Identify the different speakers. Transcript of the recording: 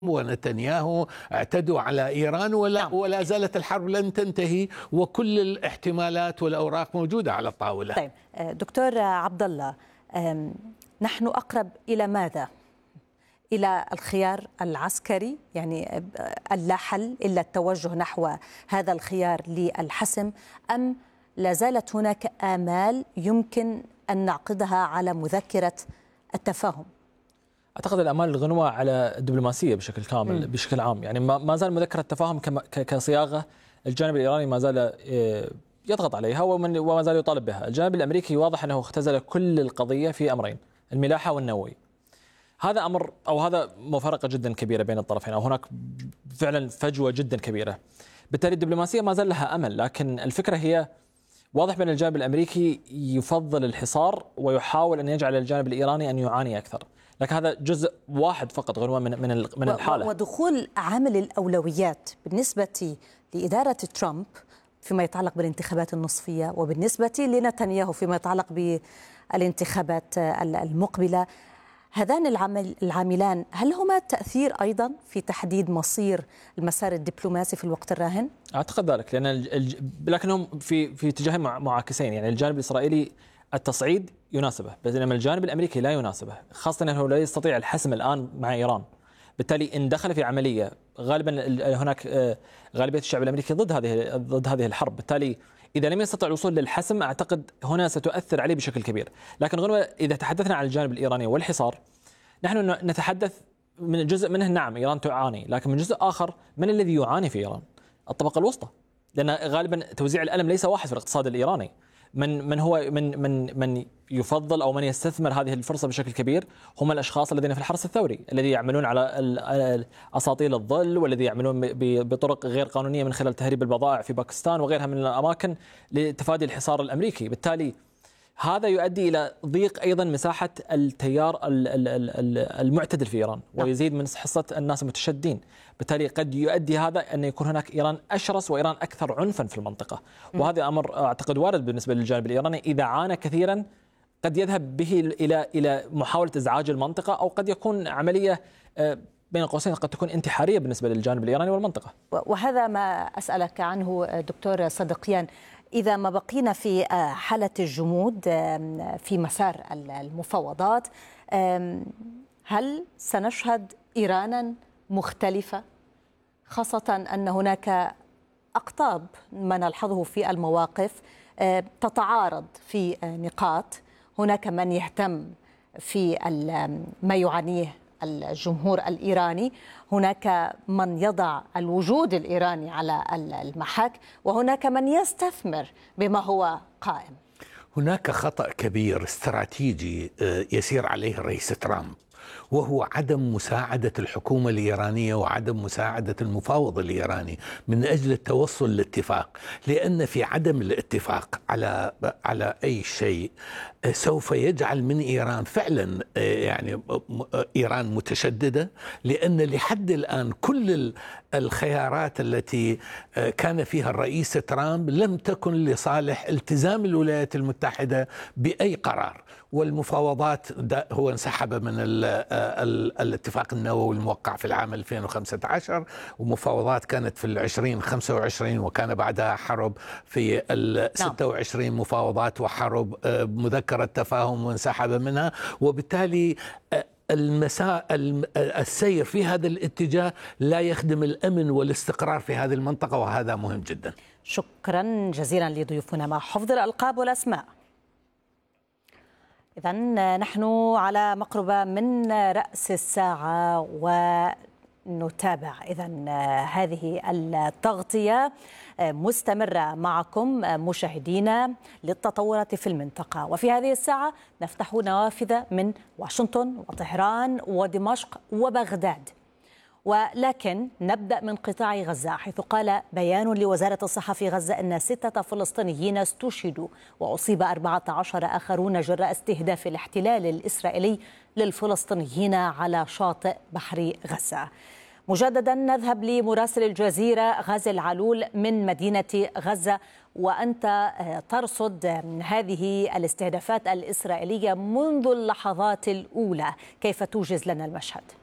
Speaker 1: ونتنياهو اعتدوا على إيران ولا زالت الحرب لن تنتهي، وكل الاحتمالات والأوراق موجودة على الطاولة.
Speaker 2: طيب دكتور عبد الله، نحن أقرب إلى ماذا؟ إلى الخيار العسكري، يعني لا حل إلا التوجه نحو هذا الخيار للحسم، أم لا زالت هناك آمال يمكن أن نعقدها على مذكرة التفاهم؟
Speaker 3: أعتقد الآمال الغنوة على الدبلوماسية بشكل كامل بشكل عام، يعني ما زال مذكرة التفاهم كصياغة الجانب الإيراني ما زال يضغط عليها وما زال يطالب بها. الجانب الأمريكي واضح أنه اختزل كل القضية في أمرين: الملاحة والنووي. هذا أمر أو هذا مفارقة جدا كبيرة بين الطرفين، أو هناك فعلا فجوة جدا كبيرة. بالتالي الدبلوماسية ما زال لها أمل، لكن الفكرة هي واضح بأن الجانب الأمريكي يفضل الحصار ويحاول أن يجعل الجانب الإيراني أن يعاني أكثر، لكن هذا جزء واحد فقط غنوة من الحالة.
Speaker 2: ودخول عامل الأولويات بالنسبة لإدارة ترامب فيما يتعلق بالانتخابات النصفية، وبالنسبة لنتنياهو فيما يتعلق بالانتخابات المقبلة، هذان العاملان هل هما تأثير أيضا في تحديد مصير المسار الدبلوماسي في الوقت الراهن؟
Speaker 3: أعتقد ذلك، لكنهم في اتجاهين معاكسين. يعني الجانب الإسرائيلي التصعيد يناسبه، بينما الجانب الأمريكي لا يناسبه، خاصة أنه لا يستطيع الحسم الآن مع إيران. بالتالي إن دخل في عملية غالبا هناك غالبية الشعب الأمريكي ضد هذه الحرب، بالتالي إذا لم يستطع الوصول للحسم أعتقد هنا ستؤثر عليه بشكل كبير. لكن غنوة، إذا تحدثنا عن الجانب الإيراني والحصار، نحن نتحدث من جزء منه نعم إيران تعاني، لكن من جزء آخر من الذي يعاني في إيران؟ الطبقة الوسطى، لأن غالبا توزيع الألم ليس واحد في الاقتصاد الإيراني. من يفضل أو من يستثمر هذه الفرصة بشكل كبير هم الأشخاص الذين في الحرس الثوري، الذي يعملون على أساطيل الظل، والذي يعملون بطرق غير قانونية من خلال تهريب البضائع في باكستان وغيرها من الأماكن لتفادي الحصار الأمريكي. بالتالي هذا يؤدي إلى ضيق أيضا مساحة التيار المعتدل في إيران، ويزيد من حصة الناس المتشددين. بالتالي قد يؤدي هذا أن يكون هناك إيران أشرس وإيران أكثر عنفا في المنطقة، وهذا أمر أعتقد وارد بالنسبة للجانب الإيراني. إذا عانى كثيرا قد يذهب به إلى محاولة إزعاج المنطقة، أو قد يكون عملية بين قوسين قد تكون انتحارية بالنسبة للجانب الإيراني والمنطقة.
Speaker 2: وهذا ما أسألك عنه دكتور صدقيان. إذا ما بقينا في حالة الجمود في مسار المفاوضات، هل سنشهد إيرانا مختلفة، خاصة أن هناك أقطاب ما نلحظه في المواقف تتعارض في نقاط؟ هناك من يهتم في ما يعانيه الجمهور الإيراني، هناك من يضع الوجود الإيراني على المحك، وهناك من يستثمر بما هو قائم.
Speaker 1: هناك خطأ كبير استراتيجي يسير عليه الرئيس ترامب، وهو عدم مساعدة الحكومة الإيرانية وعدم مساعدة المفاوض الإيراني من أجل التوصل لاتفاق، لأن في عدم الاتفاق على أي شيء سوف يجعل من إيران فعلا يعني إيران متشددة، لأن لحد الآن كل الخيارات التي كان فيها الرئيس ترامب لم تكن لصالح التزام الولايات المتحدة بأي قرار، والمفاوضات هو انسحب من الاتفاق النووي الموقع في العام 2015، ومفاوضات كانت في 2025 وكان بعدها حرب في 26 مفاوضات وحرب مذكرة تفاهم وانسحب منها. وبالتالي السير في هذا الاتجاه لا يخدم الأمن والاستقرار في هذه المنطقة، وهذا مهم جدا.
Speaker 2: شكرا جزيلا لضيوفنا مع حفظ الألقاب والأسماء. إذن نحن على مقربة من رأس الساعة ونتابع إذن هذه التغطية مستمرة معكم مشاهدينا للتطورات في المنطقة. وفي هذه الساعة نفتح نوافذ من واشنطن وطهران ودمشق وبغداد، ولكن نبدأ من قطاع غزة، حيث قال بيان لوزارة الصحة في غزة أن 6 فلسطينيين استشهدوا وأصيب 14 آخرون جراء استهداف الاحتلال الإسرائيلي للفلسطينيين على شاطئ بحر غزة. مجددا نذهب لمراسل الجزيرة غازي العلول من مدينة غزة، وأنت ترصد هذه الاستهدافات الإسرائيلية منذ اللحظات الأولى، كيف توجز لنا المشهد؟